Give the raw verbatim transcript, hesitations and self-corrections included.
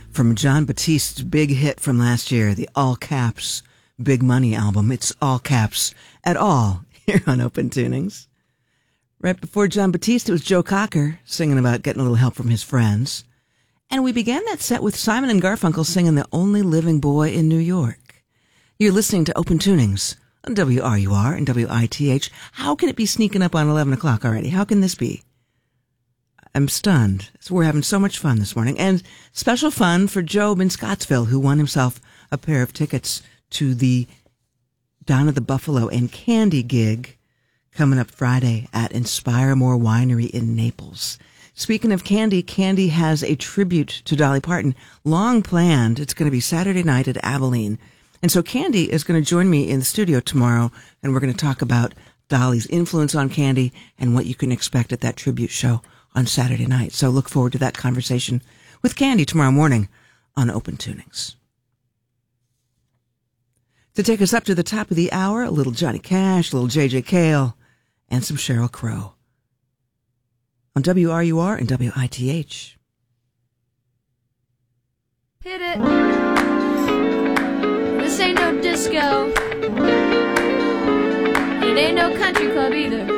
from Jon Batiste's big hit from last year, the All Caps Big Money album. It's all caps at all here on Open Tunings. Right before Jon Batiste, it was Joe Cocker singing about getting a little help from his friends. And we began that set with Simon and Garfunkel singing The Only Living Boy in New York. You're listening to Open Tunings on W R U R and W I T H. How can it be sneaking up on eleven o'clock already? How can this be? I'm stunned. So we're having so much fun this morning. And special fun for Job in Scottsville, who won himself a pair of tickets to the Down at the Buffalo and Candy gig coming up Friday at Inspire More Winery in Naples. Speaking of Candy, Candy has a tribute to Dolly Parton, long planned. It's going to be Saturday night at Abilene. And so Candy is going to join me in the studio tomorrow, and we're going to talk about Dolly's influence on Candy and what you can expect at that tribute show on Saturday night. So look forward to that conversation with Candy tomorrow morning on Open Tunings. To take us up to the top of the hour, a little Johnny Cash, a little J J Cale, and some Sheryl Crow on W R U R and W I T H. Hit it. This ain't no disco. It ain't no country club either.